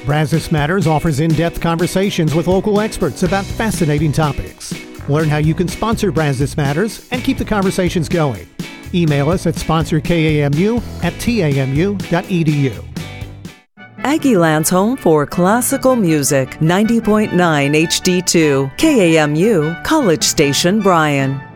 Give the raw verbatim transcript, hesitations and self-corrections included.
Brazos Matters offers in-depth conversations with local experts about fascinating topics. Learn how you can sponsor Brazos Matters and keep the conversations going. Email us at sponsorkamu at tamu dot edu. Aggieland's home for classical music, ninety point nine H D two, K A M U, College Station, Bryan.